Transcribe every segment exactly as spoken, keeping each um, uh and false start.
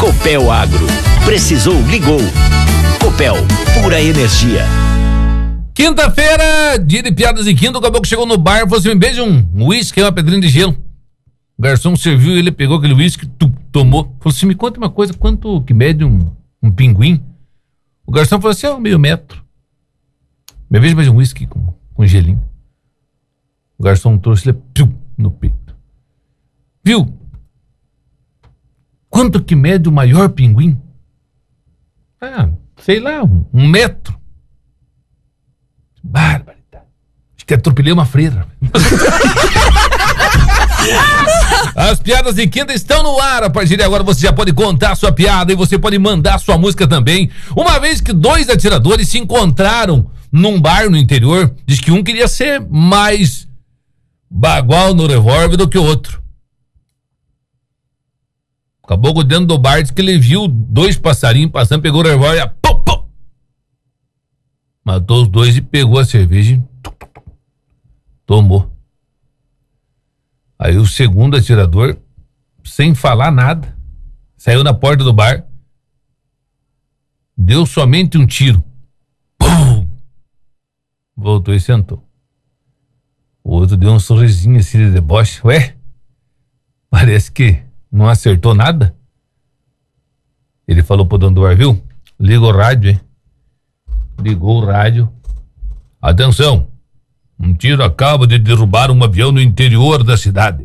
Copel Agro. Precisou, ligou. Copel, pura energia. Quinta-feira, dia de piadas e quinta, o caboclo chegou no bar e falou assim: me beija um uísque, uma pedrinha de gelo. O garçom serviu, ele pegou aquele uísque, tomou. Falou assim: me conta uma coisa, quanto que mede um, um pinguim? O garçom falou assim: é um meio metro. Me veja mais um uísque com, com gelinho. O garçom trouxe ele piu, no peito. Viu? Quanto que mede o maior pinguim? Ah, sei lá, um, um metro. Barbaridade. Acho que atropelei uma freira. As piadas de quinta estão no ar. A partir de agora você já pode contar sua piada e você pode mandar sua música também. Uma vez que dois atiradores se encontraram num bar no interior, diz que um queria ser mais bagual no revólver do que o outro. Acabou dentro do bar, diz que ele viu dois passarinhos passando, pegou o revólver e pum, pum, matou os dois e pegou a cerveja e tomou. Aí o segundo atirador, sem falar nada, saiu na porta do bar, deu somente um tiro. Pum! Voltou e sentou. O outro deu um sorrisinho assim de deboche. Ué, parece que não acertou nada. Ele falou pro dono do bar, viu? Liga o rádio, hein? Ligou o rádio. Atenção, um tiro acaba de derrubar um avião no interior da cidade.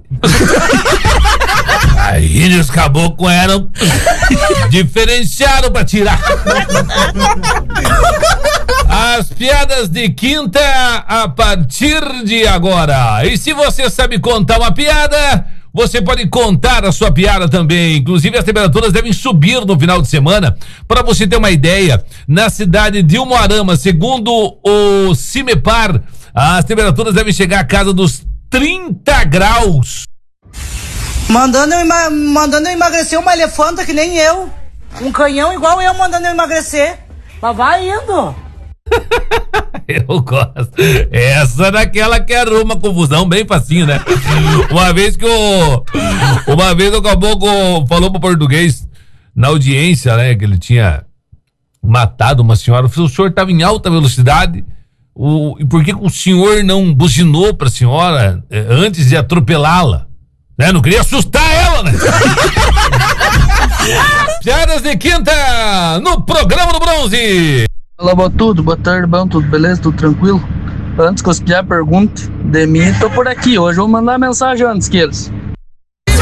Aí os caboclos eram diferenciados pra tirar. As piadas de quinta a partir de agora. E se você sabe contar uma piada, você pode contar a sua piada também. Inclusive as temperaturas devem subir no final de semana. Para você ter uma ideia, na cidade de Umuarama, segundo o Cimepar, as temperaturas devem chegar à casa dos trinta graus. Mandando eu, ema- mandando eu emagrecer uma elefanta que nem eu. Um canhão igual eu mandando eu emagrecer. Mas vai indo. Eu gosto. Essa daquela que arruma confusão bem facinho, né? Uma vez que o uma vez o caboclo falou pro português na audiência, né, que ele tinha matado uma senhora. O senhor estava em alta velocidade, o, e por que o senhor não buzinou pra senhora eh, antes de atropelá-la? Né? Não queria assustar ela, né? Piadas de quinta no programa do Bronze. Olá, boa tudo, boa tarde, bom, tudo beleza, tudo tranquilo? Antes que os piá perguntem de mim, tô por aqui, hoje vou mandar mensagem antes que eles.